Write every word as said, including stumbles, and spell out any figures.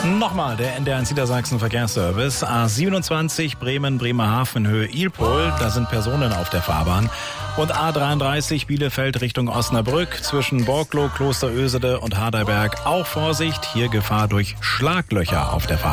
Nochmal der N D R eins Niedersachsen Verkehrsservice. A siebenundzwanzig Bremen, Bremerhaven in Höhe Ilpol. Da sind Personen auf der Fahrbahn. Und A dreiunddreißig Bielefeld Richtung Osnabrück zwischen Borklo, Klosterösede und Harderberg. Auch Vorsicht, hier Gefahr durch Schlaglöcher auf der Fahrbahn.